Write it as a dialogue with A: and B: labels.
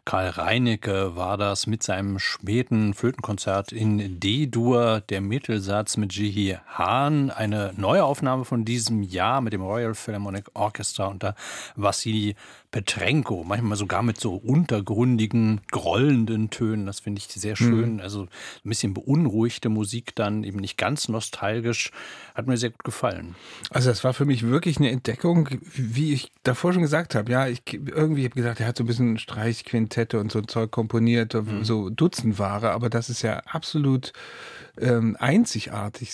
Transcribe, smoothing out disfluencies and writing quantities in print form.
A: Karl Reinicke war das mit seinem späten Flötenkonzert in D-Dur, der Mittelsatz mit Jihi Hahn, eine Neuaufnahme von diesem Jahr mit dem Royal Philharmonic Orchestra unter Wassili Petrenko, manchmal sogar mit so untergründigen, grollenden Tönen, das finde ich sehr schön, also ein bisschen beunruhigte Musik dann, eben nicht ganz nostalgisch, hat mir sehr gut gefallen.
B: Also das war für mich wirklich eine Entdeckung, wie ich davor schon gesagt habe. Ja, irgendwie habe gesagt, er hat so ein bisschen Streichquintette und so Zeug komponiert, so Dutzendware, aber das ist ja absolut einzigartig.